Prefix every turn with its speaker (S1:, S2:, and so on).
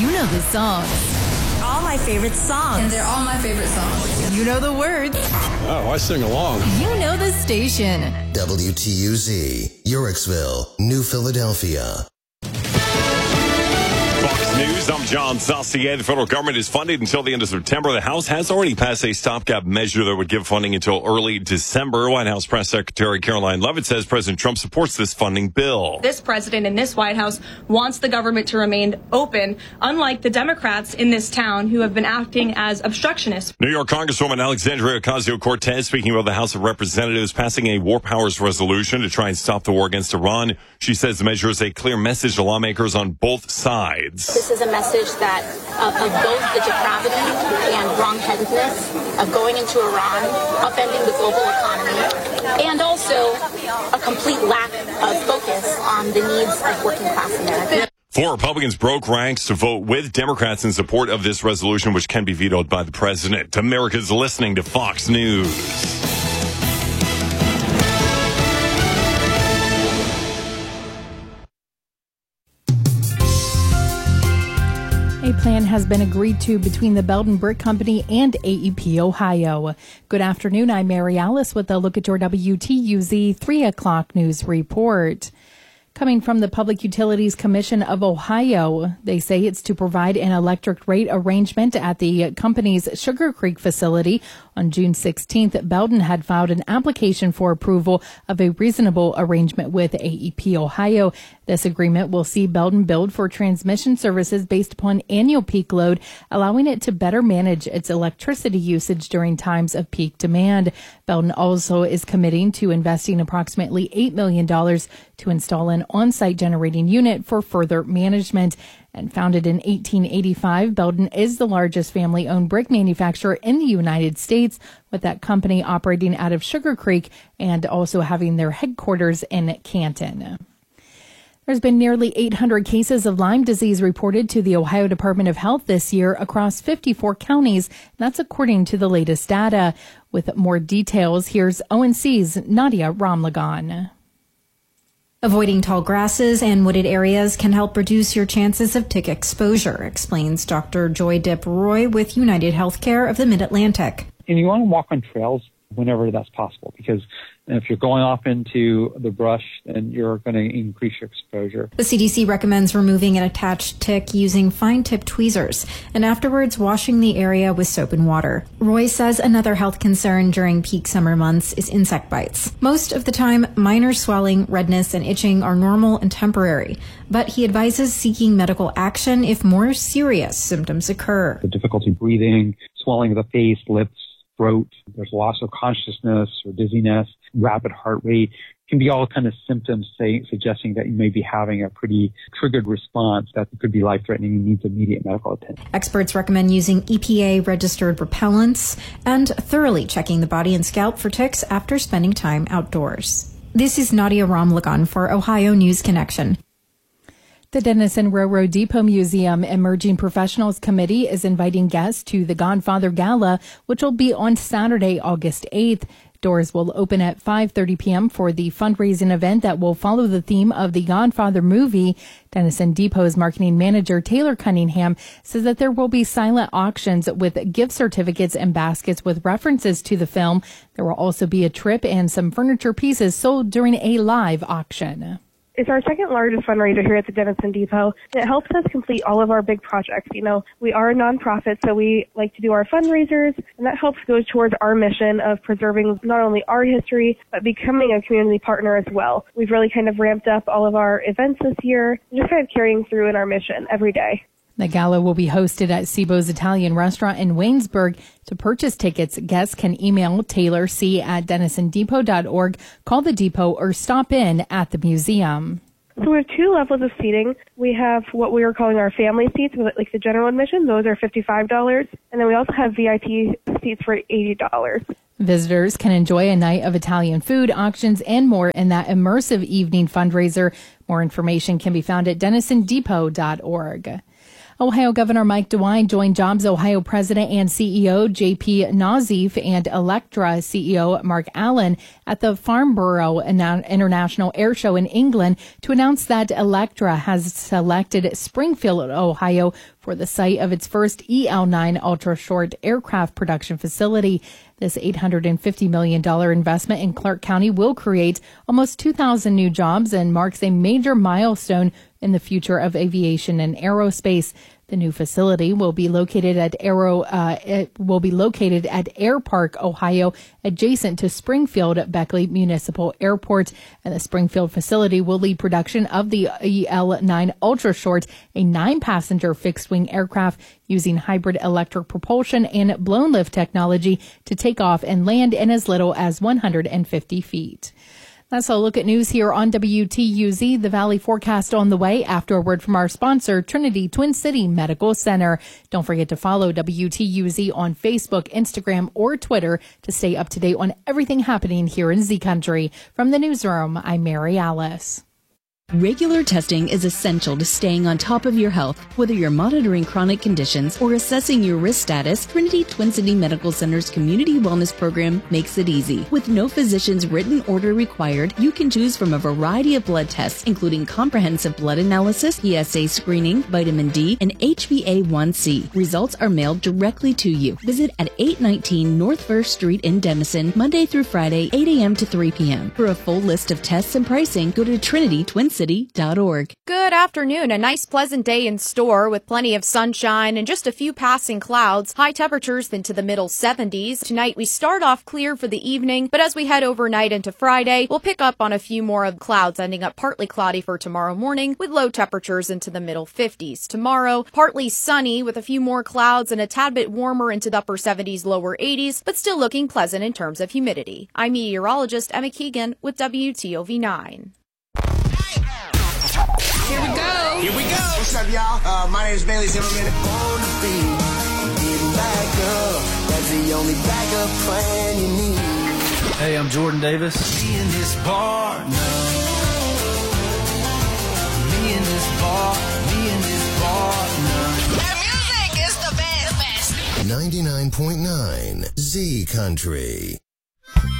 S1: You know the songs.
S2: All my favorite songs.
S3: And they're all my favorite songs.
S1: You know the words.
S4: Oh, I sing along.
S1: You know the station.
S5: WTUZ, Urixville, New Philadelphia.
S6: Fox News, I'm John Saucier. The federal government is funded until the end of September. The House has already passed a stopgap measure that would give funding until early December. White House Press Secretary Caroline Leavitt says President Trump supports this funding bill.
S7: This president in this White House wants the government to remain open, unlike the Democrats in this town who have been acting as obstructionists.
S6: New York Congresswoman Alexandria Ocasio-Cortez speaking about the House of Representatives passing a war powers resolution to try and stop the war against Iran. She says the measure is a clear message to lawmakers on both sides.
S8: This is a message that of both the depravity and wrongheadedness of going into Iran, upending the global economy, and also a complete lack of focus on the needs of working class Americans.
S6: 4 Republicans broke ranks to vote with Democrats in support of this resolution, which can be vetoed by the president. America's listening to Fox News.
S9: A plan has been agreed to between the Belden Brick Company and AEP Ohio. Good afternoon. I'm Mary Alice with a look at your WTUZ 3 o'clock news report. Coming from the Public Utilities Commission of Ohio, they say it's to provide an electric rate arrangement at the company's Sugar Creek facility. On June 16th, Belden had filed an application for approval of a reasonable arrangement with AEP Ohio. This agreement will see Belden billed for transmission services based upon annual peak load, allowing it to better manage its electricity usage during times of peak demand. Belden also is committing to investing approximately $8 million to install an on-site generating unit for further management. And founded in 1885, Belden is the largest family-owned brick manufacturer in the United States, with that company operating out of Sugar Creek and also having their headquarters in Canton. There's been nearly 800 cases of Lyme disease reported to the Ohio Department of Health this year across 54 counties. That's according to the latest data. With more details, here's ONC's Nadia Ramlagan.
S10: Avoiding tall grasses and wooded areas can help reduce your chances of tick exposure, explains Dr. Joy Dip Roy with United Healthcare of the Mid-Atlantic.
S11: And you want to walk on trails whenever that's possible, because if you're going off into the brush, then you're going to increase your exposure.
S10: The CDC recommends removing an attached tick using fine-tip tweezers and afterwards washing the area with soap and water. Roy says another health concern during peak summer months is insect bites. Most of the time, minor swelling, redness, and itching are normal and temporary, but he advises seeking medical action if more serious symptoms occur.
S11: The difficulty breathing, swelling of the face, lips, throat, there's loss of consciousness or dizziness, rapid heart rate, can be all kind of symptoms suggesting that you may be having a pretty triggered response that could be life-threatening and needs immediate medical attention.
S10: Experts recommend using EPA-registered repellents and thoroughly checking the body and scalp for ticks after spending time outdoors. This is Nadia Ramlagan for Ohio News Connection.
S9: The Denison Railroad Depot Museum Emerging Professionals Committee is inviting guests to the Godfather Gala, which will be on Saturday, August 8th. Doors will open at 5:30 p.m. for the fundraising event that will follow the theme of the Godfather movie. Denison Depot's marketing manager, Taylor Cunningham, says that there will be silent auctions with gift certificates and baskets with references to the film. There will also be a trip and some furniture pieces sold during a live auction.
S12: It's our second largest fundraiser here at the Denison Depot. It helps us complete all of our big projects. You know, we are a nonprofit, so we like to do our fundraisers, and that helps go towards our mission of preserving not only our history, but becoming a community partner as well. We've really kind of ramped up all of our events this year, just kind of carrying through in our mission every day.
S9: The gala will be hosted at Cibo's Italian Restaurant in Waynesburg. To purchase tickets, guests can email taylorc@denisondepot.org, call the depot, or stop in at the museum.
S12: So we have 2 levels of seating. We have what we are calling our family seats, like the general admission. Those are $55. And then we also have VIP seats for $80.
S9: Visitors can enjoy a night of Italian food, auctions, and more in that immersive evening fundraiser. More information can be found at denisondepot.org. Ohio Governor Mike DeWine joined Jobs Ohio President and CEO J.P. Nazif and Electra CEO Mark Allen at the Farnborough International Air Show in England to announce that Electra has selected Springfield, Ohio for the site of its first EL-9 ultra-short aircraft production facility. This $850 million investment in Clark County will create almost 2,000 new jobs and marks a major milestone in the future of aviation and aerospace. The new facility will be located at Air Park, Ohio, adjacent to Springfield Beckley Municipal Airport. And the Springfield facility will lead production of the EL-9 Ultra Short, a 9-passenger fixed-wing aircraft using hybrid electric propulsion and blown lift technology to take off and land in as little as 150 feet. That's a look at news here on WTUZ. The Valley forecast on the way after a word from our sponsor, Trinity Twin City Medical Center. Don't forget to follow WTUZ on Facebook, Instagram, or Twitter to stay up to date on everything happening here in Z Country. From the newsroom, I'm Mary Alice.
S2: Regular testing is essential to staying on top of your health. Whether you're monitoring chronic conditions or assessing your risk status, Trinity Twin City Medical Center's Community Wellness Program makes it easy. With no physician's written order required, you can choose from a variety of blood tests, including comprehensive blood analysis, PSA screening, vitamin D, and HbA1c. Results are mailed directly to you. Visit at 819 North 1st Street in Denison, Monday through Friday, 8 a.m. to 3 p.m. For a full list of tests and pricing, go to TrinityTwinCity.org.
S13: Good afternoon. A nice pleasant day in store with plenty of sunshine and just a few passing clouds. High temperatures into the middle 70s. Tonight we start off clear for the evening, but as we head overnight into Friday, we'll pick up on a few more of clouds, ending up partly cloudy for tomorrow morning with low temperatures into the middle 50s. Tomorrow, partly sunny with a few more clouds and a tad bit warmer into the upper 70s, lower 80s, but still looking pleasant in terms of humidity. I'm meteorologist Emma Keegan with WTOV9.
S3: Here we go.
S14: Here we go. What's up, y'all? My name is Bailey Zimmerman. That's the only backup plan you need.
S15: Hey, I'm Jordan Davis. Me in this bar now. Me in this bar. Me in this bar now.
S14: That music is the best.
S5: 99.9 Z Country.